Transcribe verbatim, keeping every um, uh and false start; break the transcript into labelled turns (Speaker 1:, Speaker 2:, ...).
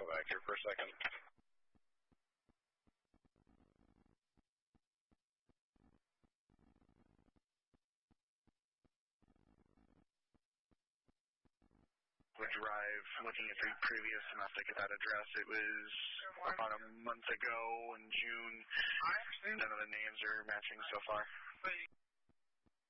Speaker 1: Go back here for a second. Drive, looking at the previous domestic at that address, it was about a month ago in June. None of the names are matching so far.